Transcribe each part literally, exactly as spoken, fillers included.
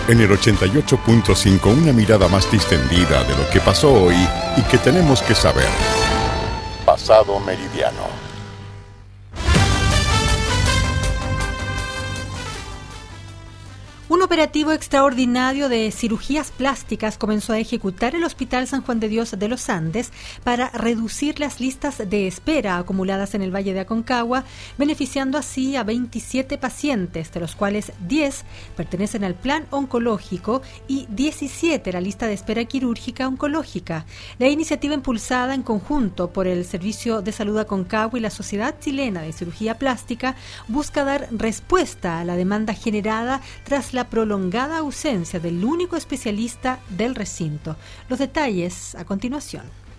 En el ochenta y ocho punto cinco, una mirada más distendida de lo que pasó hoy y que tenemos que saber. Pasado Meridiano. Un operativo extraordinario de cirugías plásticas comenzó a ejecutar el Hospital San Juan de Dios de los Andes para reducir las listas de espera acumuladas en el Valle de Aconcagua, beneficiando así a veintisiete pacientes, de los cuales diez pertenecen al plan oncológico y diecisiete a la lista de espera quirúrgica oncológica. La iniciativa, impulsada en conjunto por el Servicio de Salud Aconcagua y la Sociedad Chilena de Cirugía Plástica, busca dar respuesta a la demanda generada tras la prolongada ausencia del único especialista del recinto. Los detalles a continuación.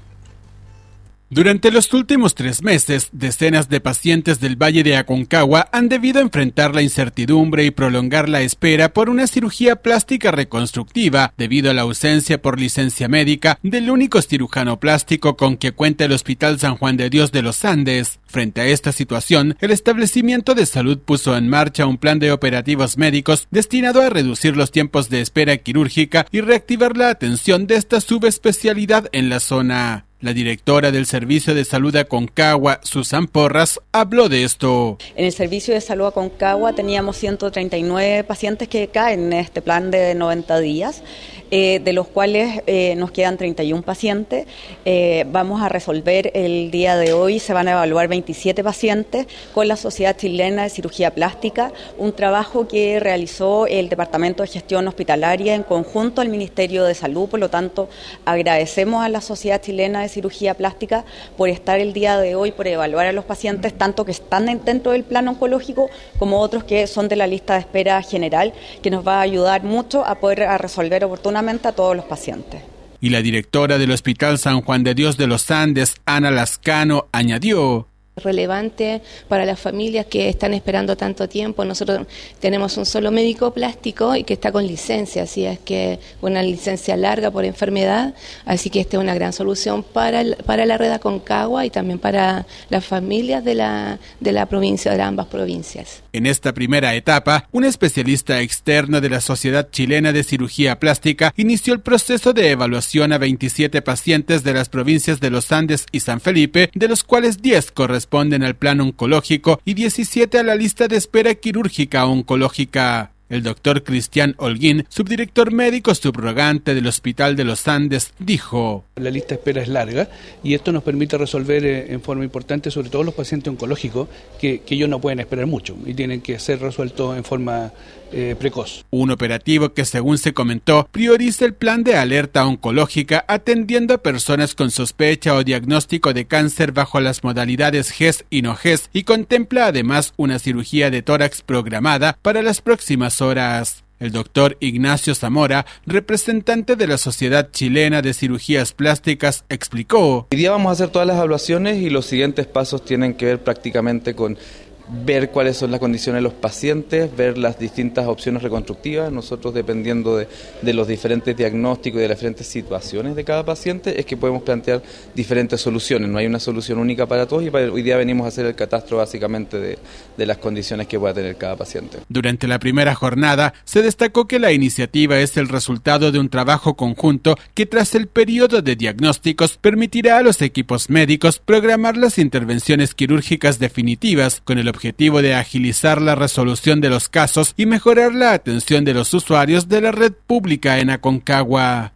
Durante los últimos tres meses, decenas de pacientes del Valle de Aconcagua han debido enfrentar la incertidumbre y prolongar la espera por una cirugía plástica reconstructiva debido a la ausencia por licencia médica del único cirujano plástico con que cuenta el Hospital San Juan de Dios de los Andes. Frente a esta situación, el establecimiento de salud puso en marcha un plan de operativos médicos destinado a reducir los tiempos de espera quirúrgica y reactivar la atención de esta subespecialidad en la zona. La directora del Servicio de Salud Aconcagua, Susan Porras, habló de esto. En el Servicio de Salud Aconcagua teníamos ciento treinta y nueve pacientes que caen en este plan de noventa días, eh, de los cuales eh, nos quedan treinta y uno pacientes. Eh, vamos a resolver el día de hoy, se van a evaluar veintisiete pacientes con la Sociedad Chilena de Cirugía Plástica, un trabajo que realizó el Departamento de Gestión Hospitalaria en conjunto al Ministerio de Salud. Por lo tanto, agradecemos a la Sociedad Chilena de Cirugía Plástica por estar el día de hoy, por evaluar a los pacientes, tanto que están dentro del plan oncológico como otros que son de la lista de espera general, que nos va a ayudar mucho a poder a resolver oportunamente a todos los pacientes. Y la directora del Hospital San Juan de Dios de los Andes, Ana Lascano, añadió: relevante para las familias que están esperando tanto tiempo. Nosotros tenemos un solo médico plástico y que está con licencia, así es que una licencia larga por enfermedad, así que esta es una gran solución para, el, para la red Aconcagua y también para las familias de la, de la provincia, de ambas provincias. En esta primera etapa, un especialista externo de la Sociedad Chilena de Cirugía Plástica inició el proceso de evaluación a veintisiete pacientes de las provincias de los Andes y San Felipe, de los cuales diez corresponden responden al plan oncológico y diecisiete a la lista de espera quirúrgica oncológica. El doctor Cristian Holguín, subdirector médico subrogante del Hospital de los Andes, dijo: la lista de espera es larga y esto nos permite resolver eh, en forma importante, sobre todo los pacientes oncológicos, que, que ellos no pueden esperar mucho y tienen que ser resueltos en forma eh, precoz. Un operativo que, según se comentó, prioriza el plan de alerta oncológica atendiendo a personas con sospecha o diagnóstico de cáncer bajo las modalidades G E S y no G E S y contempla además una cirugía de tórax programada para las próximas horas. El doctor Ignacio Zamora, representante de la Sociedad Chilena de Cirugías Plásticas, explicó: hoy día vamos a hacer todas las evaluaciones y los siguientes pasos tienen que ver prácticamente con ver cuáles son las condiciones de los pacientes, ver las distintas opciones reconstructivas. Nosotros, dependiendo de, de los diferentes diagnósticos y de las diferentes situaciones de cada paciente, es que podemos plantear diferentes soluciones. No hay una solución única para todos y para, hoy día venimos a hacer el catastro básicamente de, de las condiciones que pueda tener cada paciente. Durante la primera jornada se destacó que la iniciativa es el resultado de un trabajo conjunto que, tras el periodo de diagnósticos, permitirá a los equipos médicos programar las intervenciones quirúrgicas definitivas con el objetivo de agilizar la resolución de los casos y mejorar la atención de los usuarios de la red pública en Aconcagua.